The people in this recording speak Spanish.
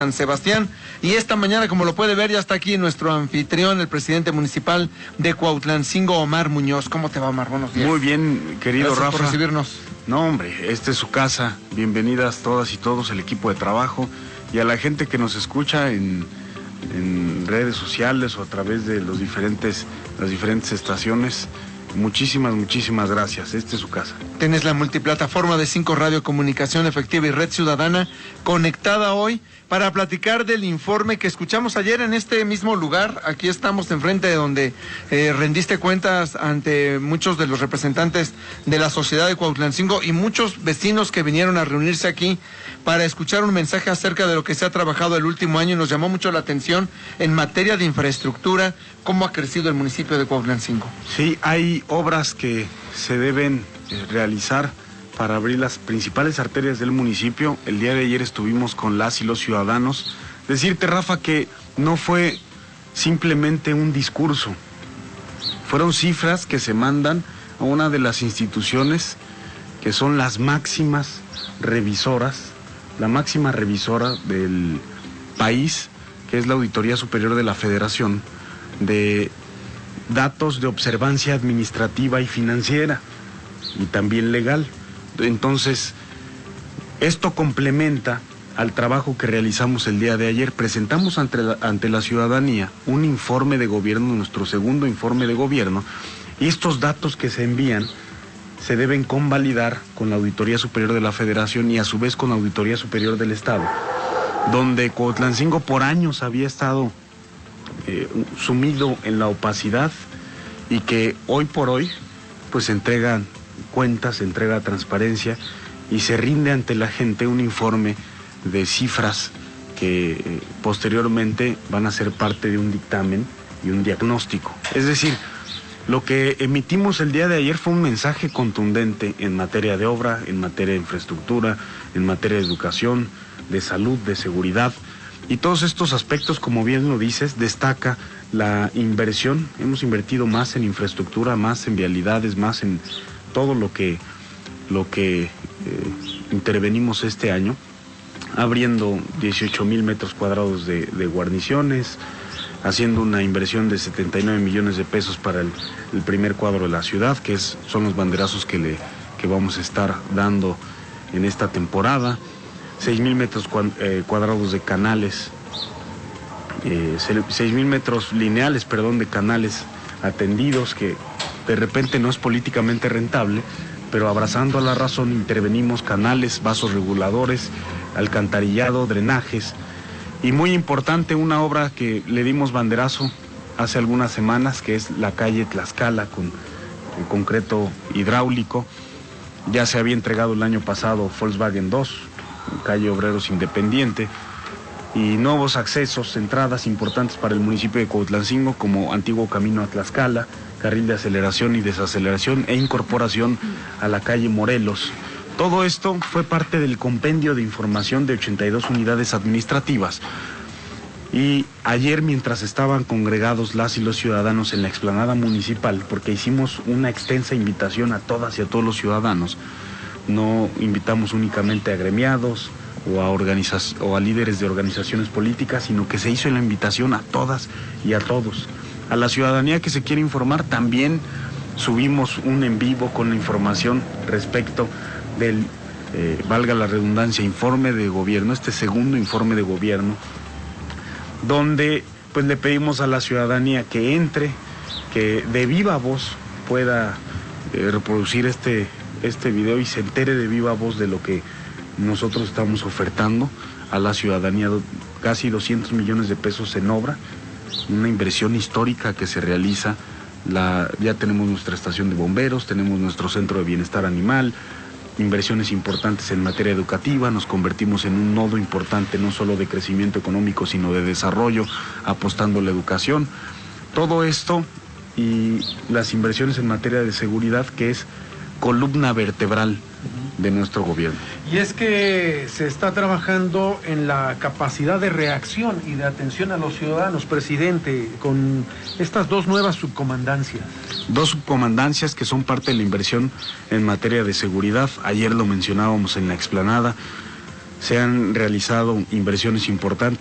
San Sebastián. Y esta mañana, como lo puede ver, ya está aquí nuestro anfitrión, el presidente municipal de Cuautlancingo, Omar Muñoz. ¿Cómo te va, Omar? Buenos días. Muy bien, querido Gracias Rafa. por recibirnos. No, hombre, esta es su casa. Bienvenidas todas y todos, el equipo de trabajo y a la gente que nos escucha en redes sociales o a través de las diferentes estaciones. Muchísimas gracias. Esta es su casa. Tienes la multiplataforma de 5 Radio Comunicación Efectiva y Red Ciudadana conectada hoy para platicar del informe que escuchamos ayer en este mismo lugar. Aquí estamos enfrente de donde rendiste cuentas ante muchos de los representantes de la sociedad de Cuautlancingo y muchos vecinos que vinieron a reunirse aquí para escuchar un mensaje acerca de lo que se ha trabajado el último año, y nos llamó mucho la atención en materia de infraestructura, cómo ha crecido el municipio de Cuautlancingo. Sí, hay obras que se deben realizar para abrir las principales arterias del municipio. El día de ayer estuvimos con las y los ciudadanos. Decirte, Rafa, que no fue simplemente un discurso, fueron cifras que se mandan a una de las instituciones que son las máximas revisoras, la máxima revisora del país, que es la Auditoría Superior de la Federación, de datos de observancia administrativa y financiera y también legal. Entonces, esto complementa al trabajo que realizamos el día de ayer. Presentamos ante la ciudadanía un informe de gobierno, nuestro segundo informe de gobierno, y estos datos que se envían se deben convalidar con la Auditoría Superior de la Federación y a su vez con la Auditoría Superior del Estado, donde Cuautlancingo por años había estado sumido en la opacidad y que hoy por hoy pues entregan cuentas, entrega transparencia y se rinde ante la gente un informe de cifras que posteriormente van a ser parte de un dictamen y un diagnóstico. Es decir, lo que emitimos el día de ayer fue un mensaje contundente en materia de obra, en materia de infraestructura, en materia de educación, de salud, de seguridad. Y todos estos aspectos, como bien lo dices, destaca la inversión. Hemos invertido más en infraestructura, más en vialidades, más en todo lo que intervenimos este año, abriendo 18,000 metros cuadrados de guarniciones, haciendo una inversión de 79 millones de pesos para el primer cuadro de la ciudad, que son los banderazos que vamos a estar dando en esta temporada. 6,000 metros cuadrados de canales, 6,000 metros lineales, de canales atendidos, que de repente no es políticamente rentable, pero abrazando a la razón intervenimos canales, vasos reguladores, alcantarillado, drenajes, y muy importante, una obra que le dimos banderazo hace algunas semanas, que es la calle Tlaxcala con concreto hidráulico. Ya se había entregado el año pasado Volkswagen 2, calle Obreros Independiente, y nuevos accesos, entradas importantes para el municipio de Cuautlancingo, como antiguo camino a Tlaxcala, carril de aceleración y desaceleración e incorporación a la calle Morelos. Todo esto fue parte del compendio de información de 82 unidades administrativas. Y ayer, mientras estaban congregados las y los ciudadanos en la explanada municipal, porque hicimos una extensa invitación a todas y a todos los ciudadanos, no invitamos únicamente a agremiados o a líderes de organizaciones políticas, sino que se hizo la invitación a todas y a todos. A la ciudadanía que se quiere informar, también subimos un en vivo con la información respecto del, valga la redundancia, informe de gobierno, este segundo informe de gobierno, donde pues le pedimos a la ciudadanía que entre, que de viva voz pueda reproducir este video y se entere de viva voz de lo que nosotros estamos ofertando a la ciudadanía. Casi 200 millones de pesos en obra, una inversión histórica que se realiza. Ya tenemos nuestra estación de bomberos, tenemos nuestro centro de bienestar animal, inversiones importantes en materia educativa. Nos convertimos en un nodo importante no solo de crecimiento económico, sino de desarrollo, apostando a la educación. Todo esto y las inversiones en materia de seguridad, que es columna vertebral de nuestro gobierno. Y es que se está trabajando en la capacidad de reacción y de atención a los ciudadanos, presidente, con estas 2 nuevas subcomandancias. 2 subcomandancias que son parte de la inversión en materia de seguridad. Ayer lo mencionábamos en la explanada. se han realizado inversiones importantes